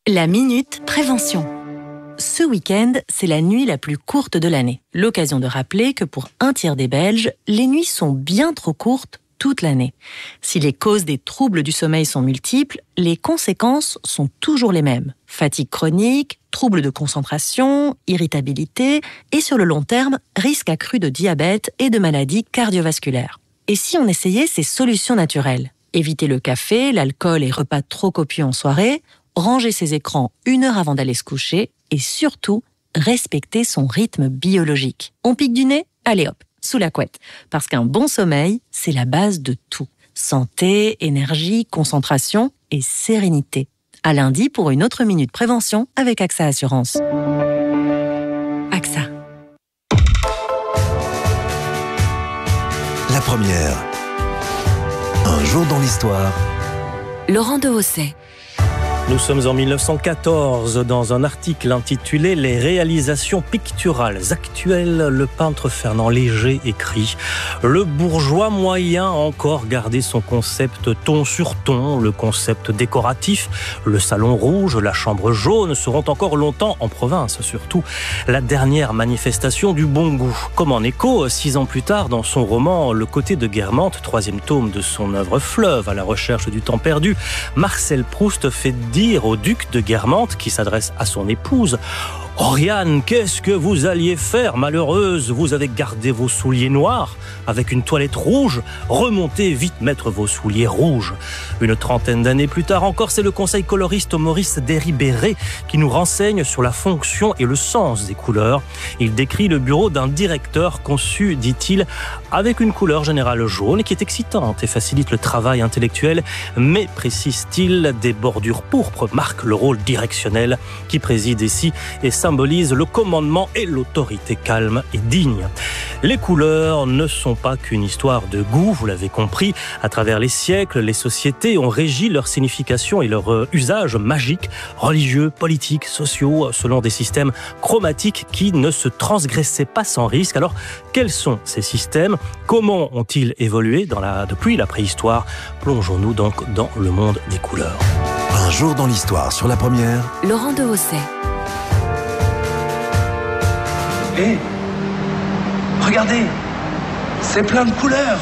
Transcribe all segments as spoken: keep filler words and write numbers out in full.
La Minute Prévention. Ce week-end, c'est la nuit la plus courte de l'année. L'occasion de rappeler que pour un tiers des Belges, les nuits sont bien trop courtes toute l'année. Si les causes des troubles du sommeil sont multiples, les conséquences sont toujours les mêmes. Fatigue chronique, troubles de concentration, irritabilité et sur le long terme, risque accru de diabète et de maladies cardiovasculaires. Et si on essayait ces solutions naturelles ? Éviter le café, l'alcool et repas trop copieux en soirée, ranger ses écrans une heure avant d'aller se coucher et surtout, respecter son rythme biologique. On pique du nez ? Allez hop, sous la couette. Parce qu'un bon sommeil, c'est la base de tout. Santé, énergie, concentration et sérénité. À lundi pour une autre Minute Prévention avec A X A Assurance. A X A. La première. Un jour dans l'histoire. Laurent Dehaussais. Nous sommes en mille neuf cent quatorze dans un article intitulé « Les réalisations picturales actuelles ». Le peintre Fernand Léger écrit « Le bourgeois moyen a encore gardé son concept ton sur ton, le concept décoratif. Le salon rouge, la chambre jaune seront encore longtemps, en province surtout, la dernière manifestation du bon goût. » Comme en écho, six ans plus tard, dans son roman « Le côté de Guermantes », troisième tome de son œuvre Fleuve, à la recherche du temps perdu, Marcel Proust fait dire au duc de Guermantes, qui s'adresse à son épouse: « Oriane, qu'est-ce que vous alliez faire, malheureuse? Vous avez gardé vos souliers noirs avec une toilette rouge. Remontez vite mettre vos souliers rouges. » Une trentaine d'années plus tard encore, c'est le conseil coloriste Maurice Derribéré qui nous renseigne sur la fonction et le sens des couleurs. Il décrit le bureau d'un directeur conçu, dit-il, avec une couleur générale jaune qui est excitante et facilite le travail intellectuel, mais, précise-t-il, des bordures pourpres marquent le rôle directionnel qui préside ici et symbolise le commandement et l'autorité calme et digne. Les couleurs ne sont pas qu'une histoire de goût, vous l'avez compris. À travers les siècles, les sociétés ont régi leur signification et leur usage magique, religieux, politiques, sociaux, selon des systèmes chromatiques qui ne se transgressaient pas sans risque. Alors, quels sont ces systèmes ? Comment ont-ils évolué dans la, depuis la préhistoire ? Plongeons-nous donc dans le monde des couleurs. Un jour dans l'histoire sur la première. Laurent Dehaussais. Hé, hey, regardez, c'est plein de couleurs.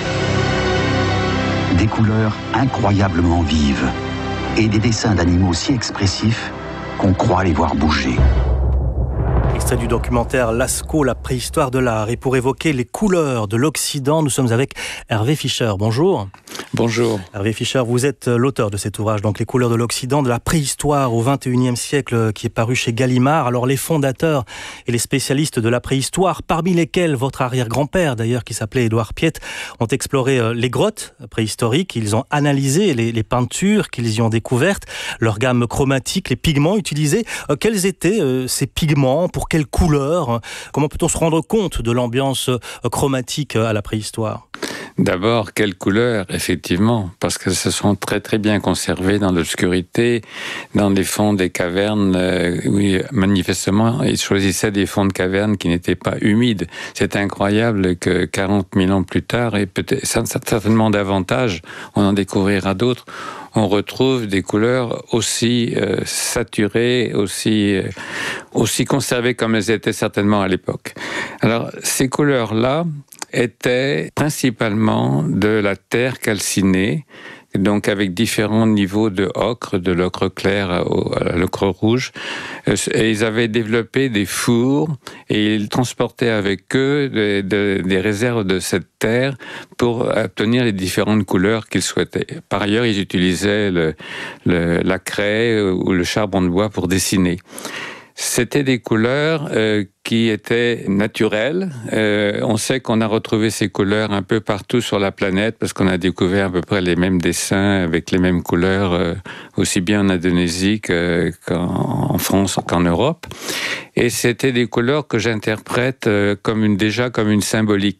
Des couleurs incroyablement vives et des dessins d'animaux si expressifs qu'on croit les voir bouger. Extrait du documentaire Lascaux, la préhistoire de l'art. Et pour évoquer les couleurs de l'Occident, nous sommes avec Hervé Fischer. Bonjour. Bonjour. Hervé Fischer, vous êtes l'auteur de cet ouvrage, donc Les couleurs de l'Occident, de la préhistoire au vingt et unième siècle, qui est paru chez Gallimard. Alors les fondateurs et les spécialistes de la préhistoire, parmi lesquels votre arrière-grand-père d'ailleurs, qui s'appelait Édouard Piette, ont exploré les grottes préhistoriques, ils ont analysé les, les peintures qu'ils y ont découvertes, leur gamme chromatique, les pigments utilisés. Euh, quels étaient euh, ces pigments? Pour quelles couleurs? Comment peut-on se rendre compte de l'ambiance euh, chromatique à la préhistoire? D'abord, quelles couleurs, effectivement, parce que se sont très très bien conservées dans l'obscurité, dans les fonds des cavernes. Euh, oui, manifestement, ils choisissaient des fonds de cavernes qui n'étaient pas humides. C'est incroyable que quarante mille ans plus tard, et peut-être certainement davantage, on en découvrira d'autres, on retrouve des couleurs aussi euh, saturées, aussi, euh, aussi conservées comme elles étaient certainement à l'époque. Alors, ces couleurs-là étaient principalement de la terre calcinée, donc avec différents niveaux de ocre, de l'ocre clair à l'ocre rouge. Et ils avaient développé des fours et ils transportaient avec eux des, des, des réserves de cette terre pour obtenir les différentes couleurs qu'ils souhaitaient. Par ailleurs, ils utilisaient le, le, la craie ou le charbon de bois pour dessiner. C'était des couleurs euh, qui étaient naturelles. Euh, on sait qu'on a retrouvé ces couleurs un peu partout sur la planète parce qu'on a découvert à peu près les mêmes dessins avec les mêmes couleurs, euh, aussi bien en Indonésie que, qu'en en France qu'en Europe. Et c'était des couleurs que j'interprète euh, comme une, déjà comme une symbolique.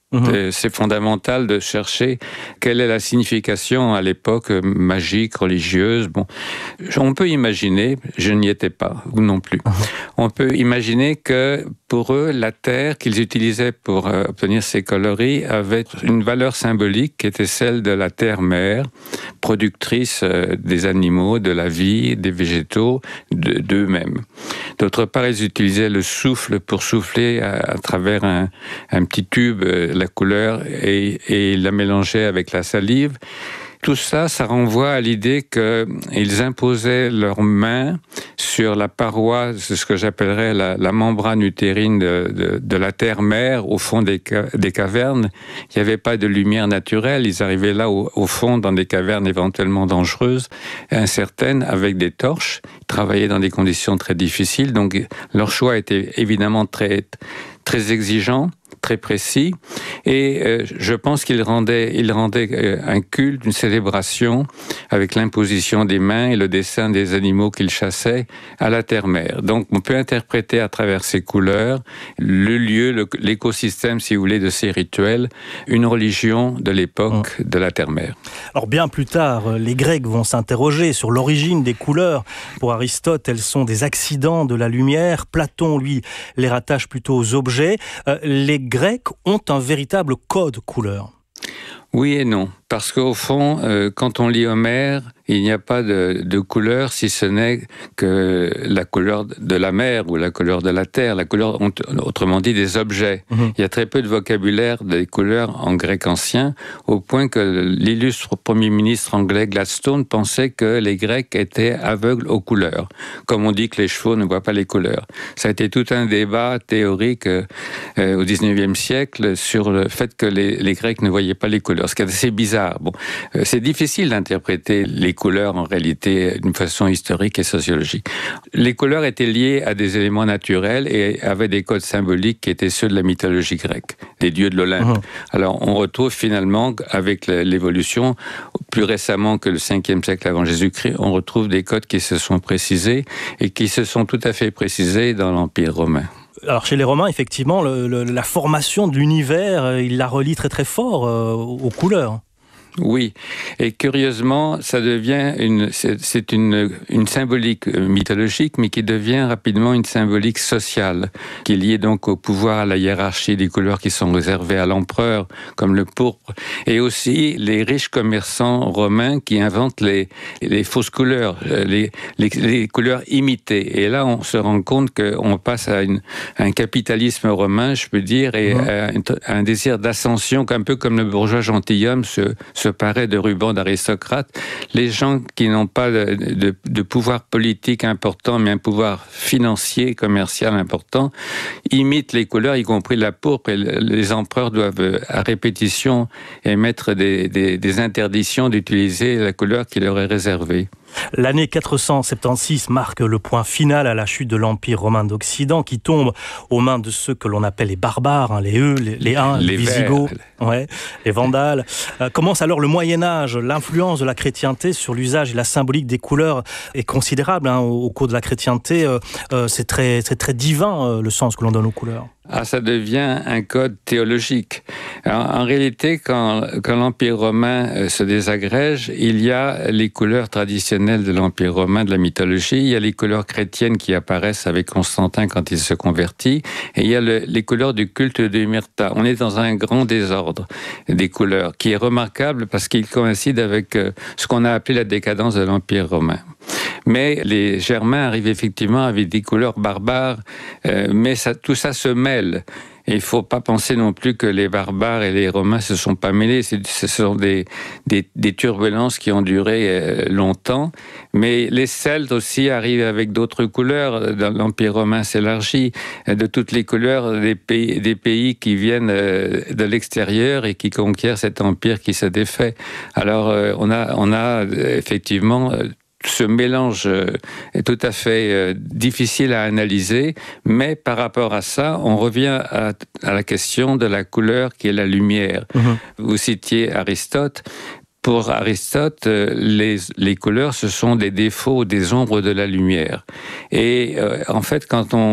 Mmh. C'est fondamental de chercher quelle est la signification à l'époque magique, religieuse. Bon, on peut imaginer, je n'y étais pas, vous non plus, mmh. on peut imaginer que pour eux, la terre qu'ils utilisaient pour euh, obtenir ces coloris avait une valeur symbolique qui était celle de la terre-mère, productrice euh, des animaux, de la vie, des végétaux, de, d'eux-mêmes. D'autre part, ils utilisaient le souffle pour souffler à, à travers un, un petit tube euh, la couleur et, et la mélanger avec la salive. Tout ça, ça renvoie à l'idée qu'ils imposaient leurs mains sur la paroi, c'est ce que j'appellerais la, la membrane utérine de, de, de la terre-mère, au fond des, des cavernes. Il n'y avait pas de lumière naturelle. Ils arrivaient là, au, au fond, dans des cavernes éventuellement dangereuses, incertaines, avec des torches. Ils travaillaient dans des conditions très difficiles. Donc, leur choix était évidemment très, très exigeant, très précis, et euh, je pense qu'il rendait, il rendait euh, un culte, une célébration avec l'imposition des mains et le dessin des animaux qu'il chassait à la terre-mère. Donc on peut interpréter à travers ces couleurs le lieu, le, l'écosystème, si vous voulez, de ces rituels, une religion de l'époque mmh. de la terre-mère. Alors bien plus tard, les Grecs vont s'interroger sur l'origine des couleurs. Pour Aristote, elles sont des accidents de la lumière. Platon, lui, les rattache plutôt aux objets. Euh, les Grecs ont un véritable code couleur. Oui et non, parce qu'au fond, euh, quand on lit Homère, il n'y a pas de, de couleur si ce n'est que la couleur de la mer ou la couleur de la terre, la couleur, autrement dit, des objets. Mmh. Il y a très peu de vocabulaire des couleurs en grec ancien, au point que l'illustre premier ministre anglais Gladstone pensait que les Grecs étaient aveugles aux couleurs, comme on dit que les chevaux ne voient pas les couleurs. Ça a été tout un débat théorique euh, au dix-neuvième siècle sur le fait que les, les Grecs ne voyaient pas les couleurs, ce qui est assez bizarre. Bon, euh, c'est difficile d'interpréter les couleurs en réalité d'une façon historique et sociologique. Les couleurs étaient liées à des éléments naturels et avaient des codes symboliques qui étaient ceux de la mythologie grecque, des dieux de l'Olympe. Mmh. Alors on retrouve finalement avec l'évolution, plus récemment que le cinquième siècle avant Jésus-Christ, on retrouve des codes qui se sont précisés et qui se sont tout à fait précisés dans l'Empire romain. Alors chez les Romains, effectivement, le, le, la formation de l'univers, il la relie très très fort euh, aux couleurs. Oui, et curieusement, ça devient une, c'est, c'est une, une symbolique mythologique, mais qui devient rapidement une symbolique sociale, qui est liée donc au pouvoir, à la hiérarchie des couleurs qui sont réservées à l'empereur, comme le pourpre, et aussi les riches commerçants romains qui inventent les, les fausses couleurs, les, les, les couleurs imitées. Et là, on se rend compte qu'on passe à, une, à un capitalisme romain, je peux dire, et mmh. à, un, à un désir d'ascension, un peu comme le bourgeois gentilhomme se se paraît de rubans d'aristocrates. Les gens qui n'ont pas de, de, de pouvoir politique important, mais un pouvoir financier, commercial important, imitent les couleurs, y compris la pourpre. Et les empereurs doivent, à répétition, émettre des, des, des interdictions d'utiliser la couleur qui leur est réservée. L'année quatre cent soixante-seize marque le point final à la chute de l'Empire romain d'Occident qui tombe aux mains de ceux que l'on appelle les barbares, hein, les Eux, les, les Huns, les, les Visigoths, ouais, les Vandales. Euh, commence alors le Moyen-Âge. L'influence de la chrétienté sur l'usage et la symbolique des couleurs est considérable. Hein, au, au cours de la chrétienté, euh, euh, c'est très, c'est très divin euh, le sens que l'on donne aux couleurs. Ah, ça devient un code théologique. Alors, en réalité, quand, quand l'Empire romain se désagrège, il y a les couleurs traditionnelles de l'Empire romain, de la mythologie, il y a les couleurs chrétiennes qui apparaissent avec Constantin quand il se convertit, et il y a le, les couleurs du culte de Myrta. On est dans un grand désordre des couleurs, qui est remarquable parce qu'il coïncide avec ce qu'on a appelé la décadence de l'Empire romain. Mais les Germains arrivent effectivement avec des couleurs barbares, euh, mais ça, tout ça se mêle. Et il ne faut pas penser non plus que les barbares et les Romains ne se sont pas mêlés. C'est, ce sont des, des, des turbulences qui ont duré euh, longtemps. Mais les Celtes aussi arrivent avec d'autres couleurs. Dans l'Empire romain s'élargit de toutes les couleurs des pays, des pays qui viennent euh, de l'extérieur et qui conquièrent cet empire qui se défait. Alors euh, on a, on a effectivement... Euh, ce mélange est tout à fait difficile à analyser, mais par rapport à ça, on revient à, à la question de la couleur qui est la lumière. Mmh. Vous citiez Aristote. Pour Aristote, les, les couleurs, ce sont des défauts, des ombres de la lumière. Et euh, en fait, quand on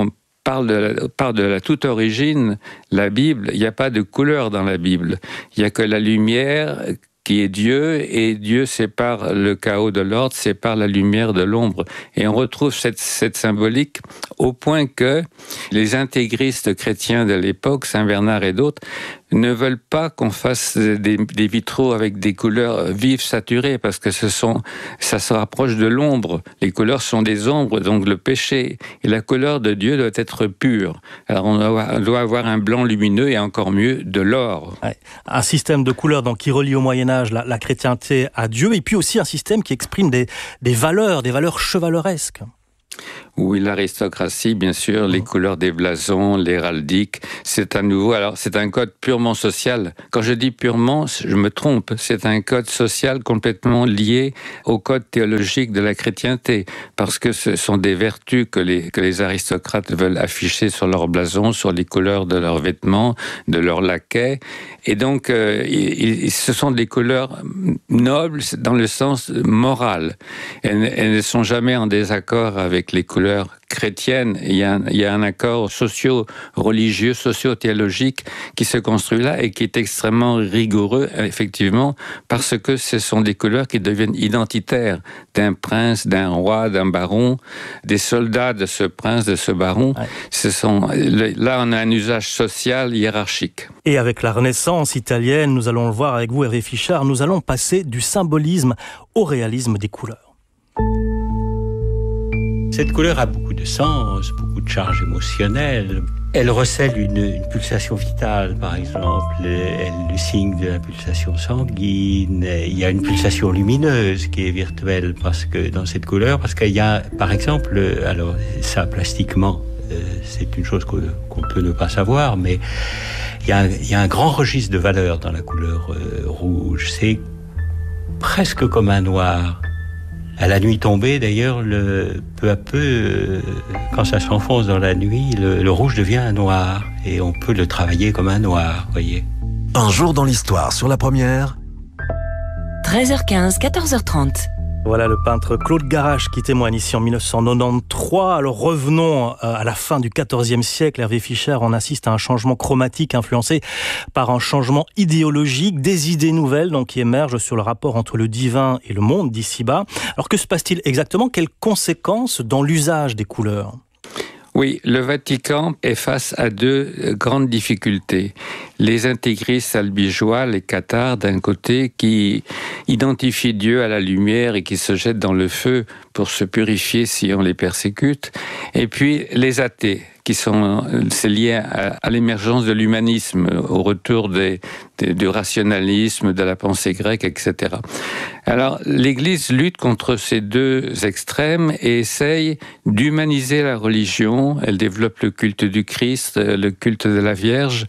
par de, par de la toute origine, la Bible, il n'y a pas de couleur dans la Bible. Il n'y a que la lumière qui est Dieu, et Dieu sépare le chaos de l'ordre, sépare la lumière de l'ombre. Et on retrouve cette, cette symbolique au point que les intégristes chrétiens de l'époque, Saint Bernard et d'autres, ne veulent pas qu'on fasse des, des vitraux avec des couleurs vives, saturées, parce que ce sont, ça se rapproche de l'ombre. Les couleurs sont des ombres, donc le péché. Et la couleur de Dieu doit être pure. Alors on doit, on doit avoir un blanc lumineux et encore mieux de l'or. Ouais. Un système de couleurs donc, qui relie au Moyen-Âge la, la chrétienté à Dieu, et puis aussi un système qui exprime des, des valeurs, des valeurs chevaleresques. Oui, l'aristocratie, bien sûr, les couleurs des blasons, l'héraldique, c'est à nouveau, alors c'est un code purement social. Quand je dis purement, je me trompe, c'est un code social complètement lié au code théologique de la chrétienté, parce que ce sont des vertus que les, que les aristocrates veulent afficher sur leurs blasons, sur les couleurs de leurs vêtements, de leurs laquais, et donc euh, ils, ce sont des couleurs nobles dans le sens moral. Elles, elles ne sont jamais en désaccord avec les couleurs chrétiennes. Il y a, il y a un accord socio-religieux, socio-théologique qui se construit là et qui est extrêmement rigoureux, effectivement, parce que ce sont des couleurs qui deviennent identitaires d'un prince, d'un roi, d'un baron, des soldats de ce prince, de ce baron. Ouais. Ce sont, là, on a un usage social hiérarchique. Et avec la Renaissance italienne, nous allons le voir avec vous, Hervé Fichard, nous allons passer du symbolisme au réalisme des couleurs. Cette couleur a beaucoup de sens, beaucoup de charge émotionnelle. Elle recèle une, une pulsation vitale, par exemple. Elle est le signe de la pulsation sanguine. Il y a une pulsation lumineuse qui est virtuelle parce que dans cette couleur, parce qu'il y a, par exemple, alors ça plastiquement, c'est une chose qu'on, qu'on peut ne pas savoir, mais il y a, il y a un grand registre de valeurs dans la couleur rouge. C'est presque comme un noir. À la nuit tombée, d'ailleurs, le, peu à peu, euh, quand ça s'enfonce dans la nuit, le, le rouge devient un noir. Et on peut le travailler comme un noir, voyez. Un jour dans l'histoire sur la première. treize heures quinze, quatorze heures trente. Voilà le peintre Claude Garrach qui témoigne ici en dix-neuf cent quatre-vingt-treize. Alors revenons à la fin du quatorzième siècle. Hervé Fichard, on assiste à un changement chromatique influencé par un changement idéologique, des idées nouvelles donc, qui émergent sur le rapport entre le divin et le monde d'ici-bas. Alors que se passe-t-il exactement? Quelles conséquences dans l'usage des couleurs? Oui, le Vatican est face à deux grandes difficultés. Les intégristes albigeois, les cathares d'un côté, qui identifient Dieu à la lumière et qui se jettent dans le feu pour se purifier si on les persécute. Et puis les athées, qui sont, c'est lié à, à l'émergence de l'humanisme, au retour des, des, du rationalisme, de la pensée grecque, et cetera. Alors, l'Église lutte contre ces deux extrêmes et essaye d'humaniser la religion. Elle développe le culte du Christ, le culte de la Vierge,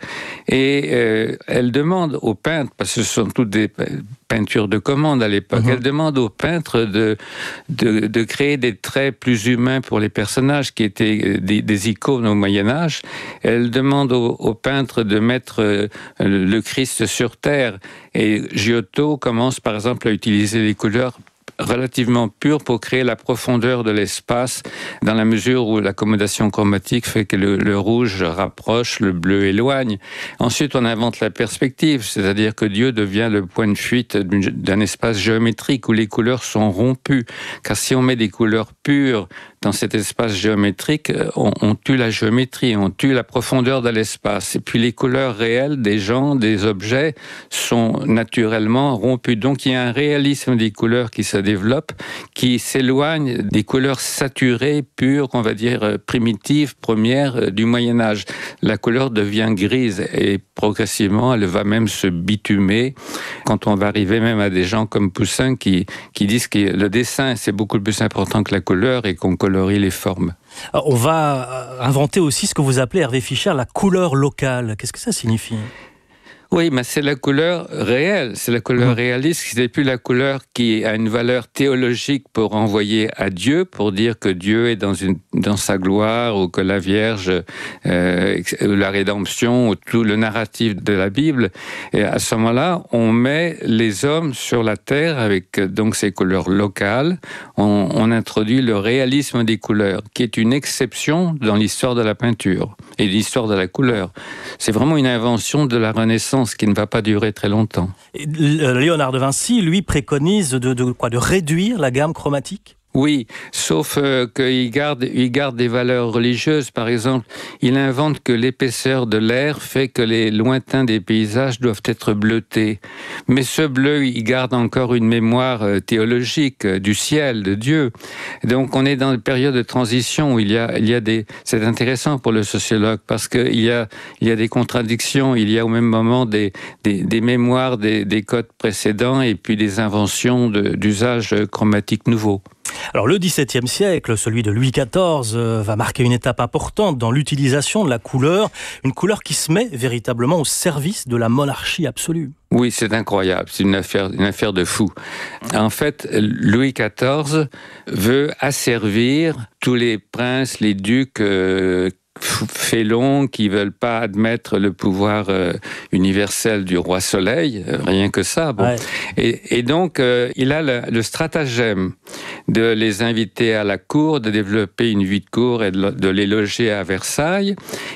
et euh, elle demande aux peintres, parce que ce sont toutes des peintures de commande à l'époque, mmh. elle demande aux peintres de, de, de créer des traits plus humains pour les personnages qui étaient des, des icônes au Moyen-Âge. Elle demande aux, aux peintres de mettre le Christ sur terre. Et Giotto commence par exemple à utiliser les couleurs relativement pure pour créer la profondeur de l'espace, dans la mesure où l'accommodation chromatique fait que le, le rouge rapproche, le bleu éloigne. Ensuite, on invente la perspective, c'est-à-dire que Dieu devient le point de fuite d'un espace géométrique où les couleurs sont rompues. Car si on met des couleurs pures dans cet espace géométrique, on, on tue la géométrie, on tue la profondeur de l'espace. Et puis les couleurs réelles des gens, des objets, sont naturellement rompues. Donc il y a un réalisme des couleurs qui se développe, qui s'éloigne des couleurs saturées, pures, on va dire primitives, premières du Moyen-Âge. La couleur devient grise et progressivement, elle va même se bitumer. Quand on va arriver même à des gens comme Poussin qui, qui disent que le dessin, c'est beaucoup plus important que la couleur et qu'on colorie les formes. On va inventer aussi ce que vous appelez, Hervé Fichard, la couleur locale. Qu'est-ce que ça signifie ? Oui, mais c'est la couleur réelle, c'est la couleur mmh. réaliste, ce n'est plus la couleur qui a une valeur théologique pour envoyer à Dieu, pour dire que Dieu est dans, une, dans sa gloire, ou que la Vierge, euh, la rédemption, ou tout le narratif de la Bible. Et à ce moment-là, on met les hommes sur la terre avec donc ces couleurs locales. On, on introduit le réalisme des couleurs, qui est une exception dans l'histoire de la peinture et l'histoire de la couleur. C'est vraiment une invention de la Renaissance qui ne va pas durer très longtemps. Et Léonard de Vinci, lui, préconise de, de, quoi, de réduire la gamme chromatique ? Oui, sauf euh, qu'il garde, il garde des valeurs religieuses. Par exemple, il invente que l'épaisseur de l'air fait que les lointains des paysages doivent être bleutés. Mais ce bleu, il garde encore une mémoire euh, théologique euh, du ciel, de Dieu. Donc, on est dans une période de transition où il y a, il y a des... C'est intéressant pour le sociologue parce qu'il y a, il y a des contradictions. Il y a au même moment des, des, des mémoires des, des codes précédents et puis des inventions de, d'usages chromatiques nouveaux. Alors le dix-septième siècle, celui de Louis quatorze, euh, va marquer une étape importante dans l'utilisation de la couleur, une couleur qui se met véritablement au service de la monarchie absolue. Oui, c'est incroyable, c'est une affaire, une affaire de fou. En fait, Louis quatorze veut asservir tous les princes, les ducs, euh, félons qui veulent pas admettre le pouvoir euh, universel du roi Soleil, euh, rien que ça. Bon. Ouais. Et, et donc, euh, il a le, le stratagème de les inviter à la cour, de développer une vie de cour et de, de les loger à Versailles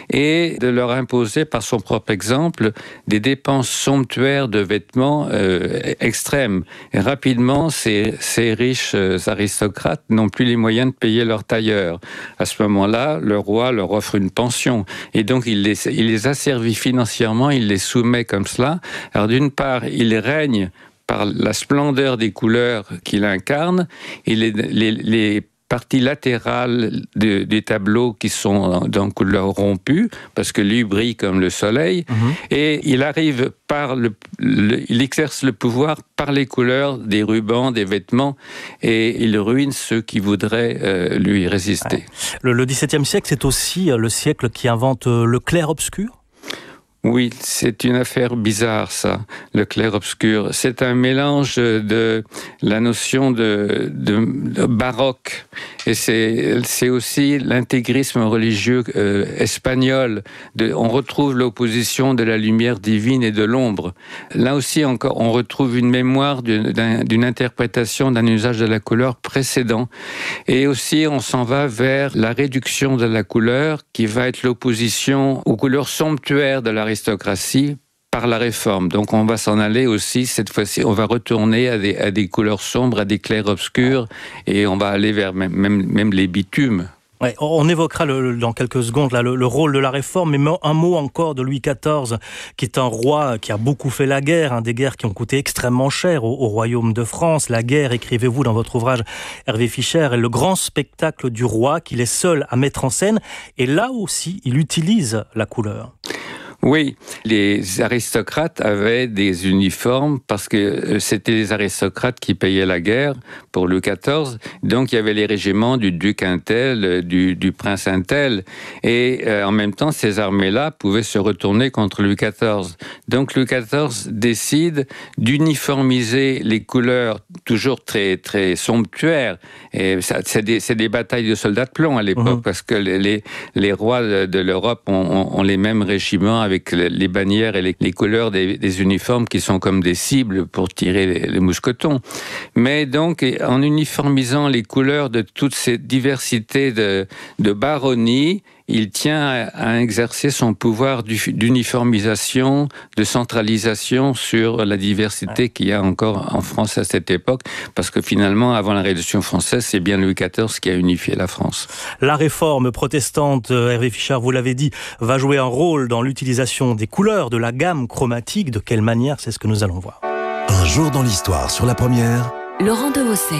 et de leur imposer par son propre exemple des dépenses somptuaires de vêtements euh, extrêmes. Et rapidement, ces, ces riches euh, aristocrates n'ont plus les moyens de payer leurs tailleurs. À ce moment-là, le roi leur offre une pension. Et donc, il les, il les asservit financièrement, il les soumet comme cela. Alors, d'une part, il règne par la splendeur des couleurs qu'il incarne, et les, les, les parties latérales de, des tableaux qui sont dans couleur rompue, parce que lui brille comme le soleil, mmh. et il arrive par le, le, il exerce le pouvoir par les couleurs des rubans, des vêtements, et il ruine ceux qui voudraient euh, lui résister. Ouais. Le, le dix-septième siècle, c'est aussi le siècle qui invente le clair-obscur ? Oui, c'est une affaire bizarre, ça, le clair-obscur. C'est un mélange de la notion de, de, de baroque, et c'est, c'est aussi l'intégrisme religieux euh, espagnol. De, on retrouve l'opposition de la lumière divine et de l'ombre. Là aussi, encore, on retrouve une mémoire d'une, d'un, d'une interprétation d'un usage de la couleur précédent. Et aussi, on s'en va vers la réduction de la couleur, qui va être l'opposition aux couleurs somptuaires de la aristocratie par la réforme. Donc on va s'en aller aussi, cette fois-ci, on va retourner à des, à des couleurs sombres, à des clairs-obscurs, et on va aller vers même, même, même les bitumes. Ouais, on évoquera le, dans quelques secondes là, le, le rôle de la réforme, mais un mot encore de Louis quatorze, qui est un roi qui a beaucoup fait la guerre, hein, des guerres qui ont coûté extrêmement cher au, au royaume de France. La guerre, écrivez-vous dans votre ouvrage Hervé Fischer, est le grand spectacle du roi qu'il est seul à mettre en scène, et là aussi, il utilise la couleur. Oui, les aristocrates avaient des uniformes parce que c'était les aristocrates qui payaient la guerre pour Louis quatorze. Donc il y avait les régiments du duc un tel, du, du prince un tel. Et euh, en même temps, ces armées-là pouvaient se retourner contre Louis quatorze. Donc Louis quatorze décide d'uniformiser les couleurs toujours très, très somptuaires. Et ça, c'est, des, c'est des batailles de soldats de plomb à l'époque, mmh. parce que les, les rois de l'Europe ont, ont, ont les mêmes régiments avec avec les bannières et les, les couleurs des, des uniformes qui sont comme des cibles pour tirer les, les mousquetons. Mais donc, en uniformisant les couleurs de toute cette diversité de, de baronnies, il tient à, à exercer son pouvoir d'uniformisation, de centralisation sur la diversité ouais. qu'il y a encore en France à cette époque, parce que finalement, avant la Révolution française, c'est bien Louis quatorze qui a unifié la France. La réforme protestante, Hervé Fischer, vous l'avez dit, va jouer un rôle dans l'utilisation des couleurs, de la gamme chromatique. De quelle manière? C'est ce que nous allons voir. Un jour dans l'histoire, sur la première, Laurent Demosset.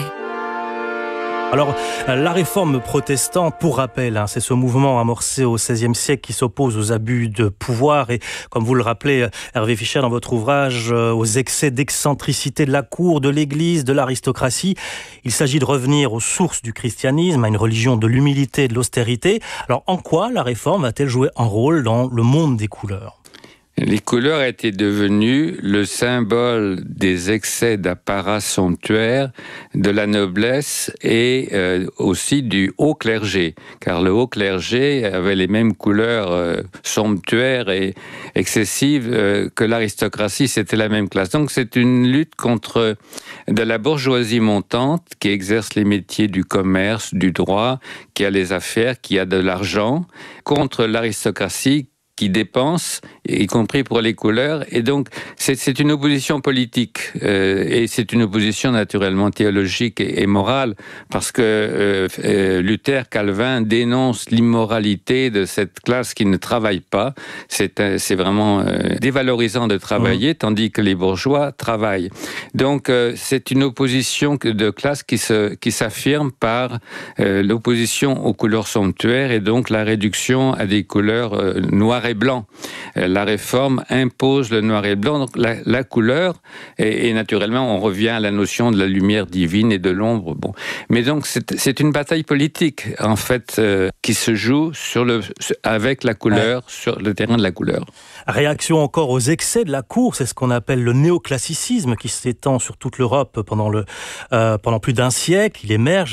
Alors, la réforme protestante, pour rappel, hein, c'est ce mouvement amorcé au seizième siècle qui s'oppose aux abus de pouvoir et, comme vous le rappelez, Hervé Fischer, dans votre ouvrage, euh, aux excès d'excentricité de la cour, de l'Église, de l'aristocratie. Il s'agit de revenir aux sources du christianisme, à une religion de l'humilité et de l'austérité. Alors, en quoi la réforme va-t-elle jouer un rôle dans le monde des couleurs ? Les couleurs étaient devenues le symbole des excès d'apparat somptuaire de la noblesse et euh, aussi du haut clergé, car le haut clergé avait les mêmes couleurs euh, somptuaires et excessives euh, que l'aristocratie, c'était la même classe. Donc c'est une lutte contre de la bourgeoisie montante qui exerce les métiers du commerce, du droit, qui a les affaires, qui a de l'argent, contre l'aristocratie qui dépense, y compris pour les couleurs. Et donc, c'est, c'est une opposition politique. Euh, et c'est une opposition naturellement théologique et, et morale, parce que euh, euh, Luther, Calvin dénoncent l'immoralité de cette classe qui ne travaille pas. C'est, euh, c'est vraiment euh, dévalorisant de travailler, mmh. tandis que les bourgeois travaillent. Donc, euh, c'est une opposition de classe qui, se, qui s'affirme par euh, l'opposition aux couleurs somptuaires et donc la réduction à des couleurs euh, noires et blanc. La réforme impose le noir et blanc, donc la, la couleur, et, et naturellement on revient à la notion de la lumière divine et de l'ombre. Bon. Mais donc c'est, c'est une bataille politique en fait euh, qui se joue sur le, avec la couleur, ouais. sur le terrain de la couleur. Réaction encore aux excès de la cour, c'est ce qu'on appelle le néoclassicisme qui s'étend sur toute l'Europe pendant, le, euh, pendant plus d'un siècle. Il émerge